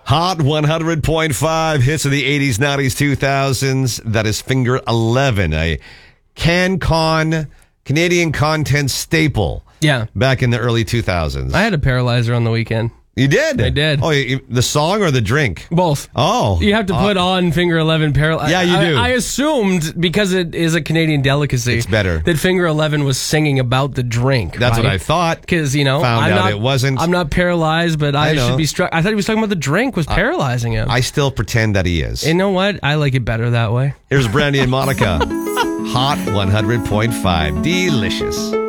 Hot 100.5 hits of the 80s, 90s, 2000s. That is Finger 11, a CanCon Canadian content staple. Yeah. Back in the early 2000s. I had a paralyzer on the weekend. You did? I did. Oh, the song or the drink? Both. Oh. You have to put on Finger 11 paralyzer. Yeah, you do. I assumed, because it is a Canadian delicacy, It's better. that Finger 11 was singing about the drink. That's right? what I thought. Because, Found out it wasn't. I'm not paralyzed, but I know. should be struck. I thought he was talking about the drink was paralyzing him. I still pretend that he is. You know what? I like it better that way. Here's Brandy and Monica. Hot 100.5. Delicious.